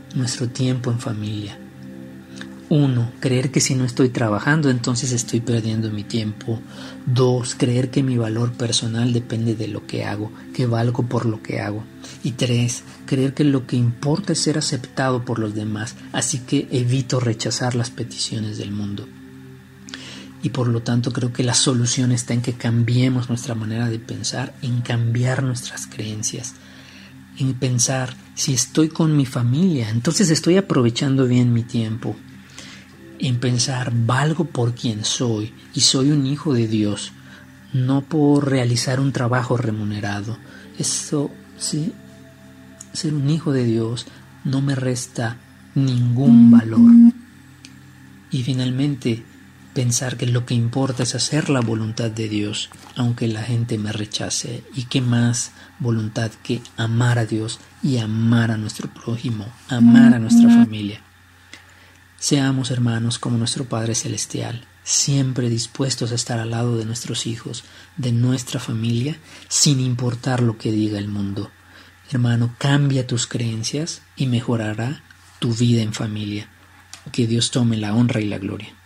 nuestro tiempo en familia. 1. Creer que si no estoy trabajando, entonces estoy perdiendo mi tiempo. 2. Creer que mi valor personal depende de lo que hago, que valgo por lo que hago. Y 3. Creer que lo que importa es ser aceptado por los demás, así que evito rechazar las peticiones del mundo. Y por lo tanto creo que la solución está en que cambiemos nuestra manera de pensar, en cambiar nuestras creencias, en pensar, si estoy con mi familia, entonces estoy aprovechando bien mi tiempo. En pensar, valgo por quien soy y soy un hijo de Dios, no por realizar un trabajo remunerado. Eso, sí, ser un hijo de Dios no me resta ningún valor. Y finalmente, pensar que lo que importa es hacer la voluntad de Dios, aunque la gente me rechace. Y qué más voluntad que amar a Dios y amar a nuestro prójimo, amar a nuestra familia. Seamos, hermanos, como nuestro Padre Celestial, siempre dispuestos a estar al lado de nuestros hijos, de nuestra familia, sin importar lo que diga el mundo. Hermano, cambia tus creencias y mejorará tu vida en familia. Que Dios tome la honra y la gloria.